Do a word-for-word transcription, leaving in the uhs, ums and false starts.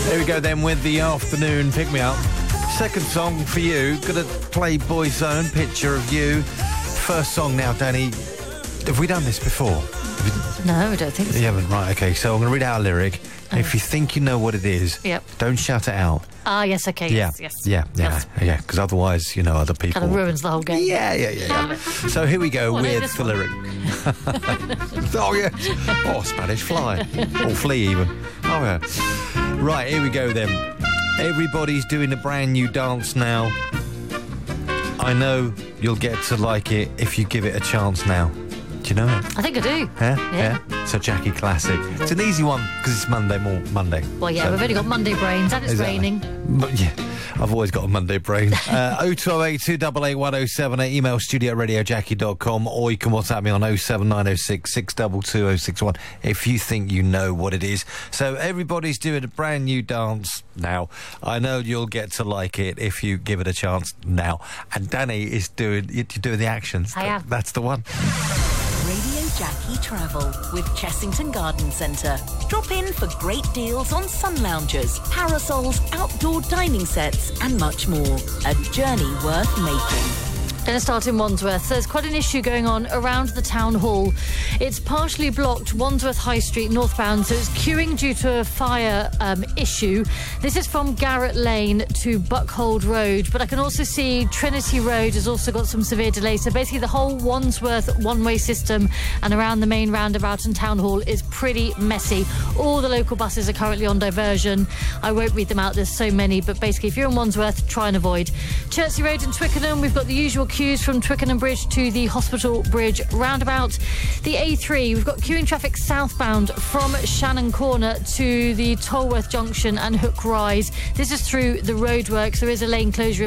There we go then with the afternoon pick-me-up. Second song for you. Gonna play Boyzone, Picture of You. First song now, Danny. Have we done this before? No, I don't think so. You haven't, right, okay. So I'm going to read out a lyric. Oh. If you think you know what it is, Yep. don't shout it out. Ah, yes, okay, Yeah, yes, yes. yeah, yeah, Yes. yeah, because otherwise, you know, other people... Kind of ruins the whole game. Yeah, yeah, yeah, yeah. So here we go Well, no, with this the one. lyric. Oh, yeah. Oh, Spanish fly. Or flea, even. Oh, yeah. Right, here we go then. Everybody's doing a brand new dance now. I know you'll get to like it if you give it a chance now. Do you know it? I think I do. Yeah? Yeah. So Jackie Classic. It's an easy one because it's Monday more Monday. Well, yeah, So- we've only got Monday brains and it's Exactly. raining. But yeah, I've always got a Monday brain. Uh, oh two oh eight, two eight eight, one oh seven eight, email studio radio jackie dot com, or you can WhatsApp me on oh seven nine oh six, six two two oh six one if you think you know what it is. So everybody's doing a brand new dance now. I know you'll get to like it if you give it a chance now. And Danny is doing, you're doing the actions. I am. That's the one. Radio Jackie Travel with Chessington Garden Centre. Drop in for great deals on sun loungers, parasols, outdoor dining sets and much more. A journey worth making. Going to start in Wandsworth. There's quite an issue going on around the town hall. It's partially blocked Wandsworth High Street northbound, so it's queuing due to a fire um, issue. This is from Garrett Lane to Buckhold Road, but I can also see Trinity Road has also got some severe delays. So basically the whole Wandsworth one-way system and around the main roundabout and town hall is pretty messy. All the local buses are currently on diversion. I won't read them out, there's so many, but basically if you're in Wandsworth, try and avoid. Chertsey Road and Twickenham, we've got the usual queues from Twickenham Bridge to the Hospital Bridge roundabout. The A three, we've got queuing traffic southbound from Shannon Corner to the Tolworth Junction and Hook Rise. This is through the roadworks. There is a lane closure